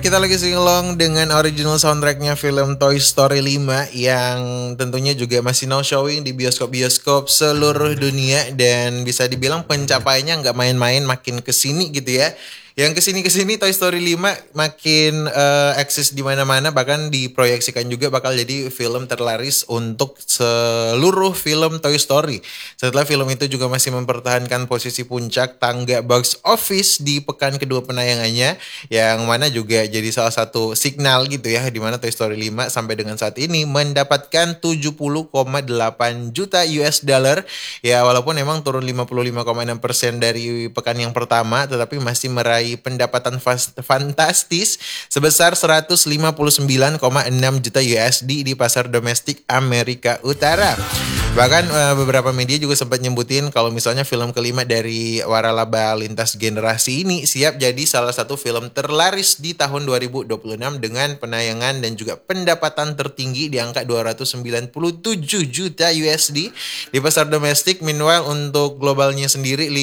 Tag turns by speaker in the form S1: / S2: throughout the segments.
S1: Kita lagi singelong dengan original soundtracknya film Toy Story 5 yang tentunya juga masih now showing di bioskop-bioskop seluruh dunia dan bisa dibilang pencapaiannya nggak main-main makin kesini gitu ya. Yang kesini-kesini Toy Story 5 makin eksis di mana-mana, bahkan diproyeksikan juga bakal jadi film terlaris untuk seluruh film Toy Story. Setelah film itu juga masih mempertahankan posisi puncak tangga box office di pekan kedua penayangannya, yang mana juga jadi salah satu signal gitu ya, di mana Toy Story 5 sampai dengan saat ini mendapatkan 70,8 juta US dollar. Ya walaupun emang turun 55,6% dari pekan yang pertama, tetapi masih meraih pendapatan fantastis sebesar 159,6 juta USD di pasar domestik Amerika Utara. Bahkan beberapa media juga sempat nyebutin kalau misalnya film kelima dari Waralaba Lintas Generasi ini siap jadi salah satu film terlaris di tahun 2026 dengan penayangan dan juga pendapatan tertinggi di angka 297 juta USD di pasar domestik. Meanwhile untuk globalnya sendiri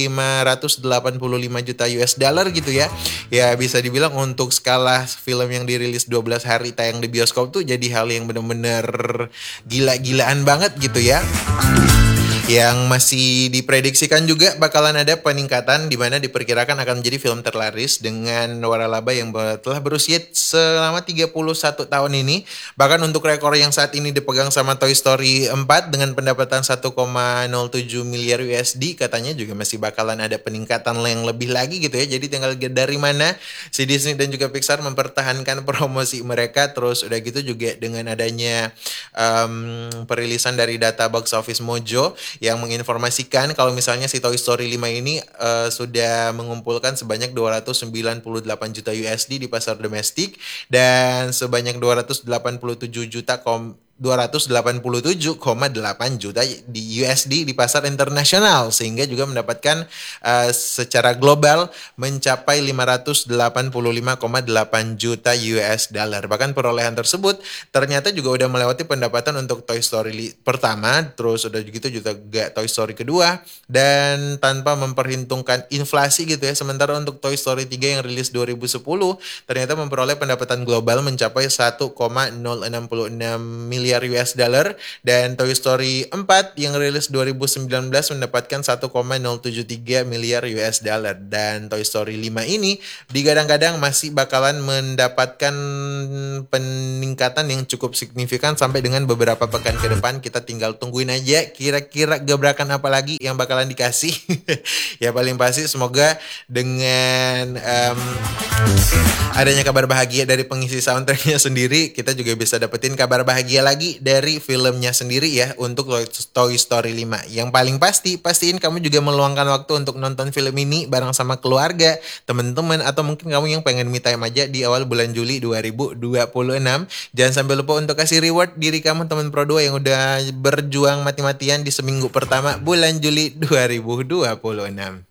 S1: 585 juta US dollar gitu ya. Ya bisa dibilang untuk skala film yang dirilis 12 hari tayang di bioskop tuh jadi hal yang bener-bener gila-gilaan banget gitu ya. Yang masih diprediksikan juga bakalan ada peningkatan di mana diperkirakan akan menjadi film terlaris dengan Waralaba yang telah berusia selama 31 tahun ini. Bahkan untuk rekor yang saat ini dipegang sama Toy Story 4 dengan pendapatan 1,07 miliar USD, katanya juga masih bakalan ada peningkatan yang lebih lagi gitu ya. Jadi tinggal dari mana si Disney dan juga Pixar mempertahankan promosi mereka. Terus udah gitu juga dengan adanya perilisan dari data box office Mojo yang menginformasikan kalau misalnya si Toy Story 5 ini sudah mengumpulkan sebanyak 298 juta USD di pasar domestik dan sebanyak 287,8 juta di USD di pasar internasional, sehingga juga mendapatkan secara global mencapai 585,8 juta US dollar. Bahkan perolehan tersebut ternyata juga udah melewati pendapatan untuk Toy Story pertama, terus udah gitu juga Toy Story kedua, dan tanpa memperhitungkan inflasi gitu ya. Sementara untuk Toy Story 3 yang rilis 2010 ternyata memperoleh pendapatan global mencapai 1,066 miliar US dollar, dan Toy Story 4 yang rilis 2019 mendapatkan 1,073 miliar US dollar. Dan Toy Story 5 ini digadang-gadang masih bakalan mendapatkan peningkatan yang cukup signifikan sampai dengan beberapa pekan ke depan. Kita tinggal tungguin aja kira-kira gebrakan apa lagi yang bakalan dikasih. Ya paling pasti semoga dengan adanya kabar bahagia dari pengisi soundtracknya sendiri, kita juga bisa dapetin kabar bahagia lagi dari filmnya sendiri ya untuk Toy Story 5. Yang paling pasti, pastiin kamu juga meluangkan waktu untuk nonton film ini bareng sama keluarga, teman-teman, atau mungkin kamu yang pengen me time aja di awal bulan Juli 2026. Jangan sampai lupa untuk kasih reward diri kamu teman Pro 2 yang udah berjuang mati-matian di seminggu pertama bulan Juli 2026.